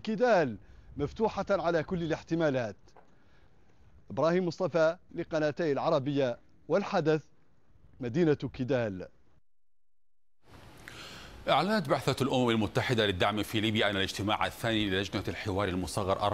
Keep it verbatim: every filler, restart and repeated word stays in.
كيدال مفتوحة على كل الاحتمالات. إبراهيم مصطفى لقناتي العربية والحدث، مدينة كيدال. أعلنت بعثة الأمم المتحدة للدعم في ليبيا أن الاجتماع الثاني للجنة الحوار المصغر